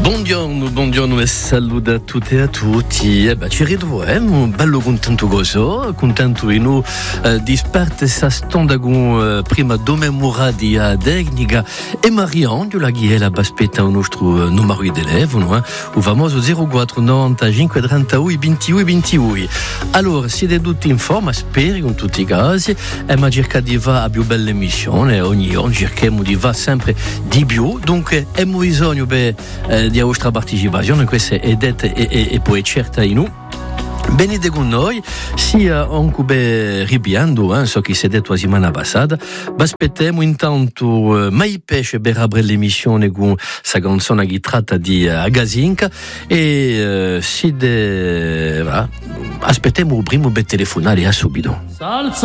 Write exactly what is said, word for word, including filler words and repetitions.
Buongiorno, buongiorno e saluto a tutte e a tutti. Eh beh, ci ritroviamo, bello contento gozo, contento di noi eh, di sparte sa stonda con eh, prima domemorati a tecnica e Marion, di la ghiela baspetta il nostro eh, numero di telefono, eh, il famoso zero quattro novantacinque trentadue ventidue ventidue. Allora, siete tutti in forma, spero, in tutti i casi, e ma cerca di fare la più bella emissione, ogni giorno cerchiamo di fare sempre di più, dunque abbiamo bisogno per eh, di vostra partecipazione, questa è detta e, e, e poi certa in noi. Venite con noi, sia anche ripiando, eh, so che si è detto la settimana passata, ma aspettiamo intanto eh, mai pesce per aprire l'emissione con questa canzone che tratta di uh, Agasinca e uh, si de... va, aspettiamo il primo per telefonare a subito. Salsa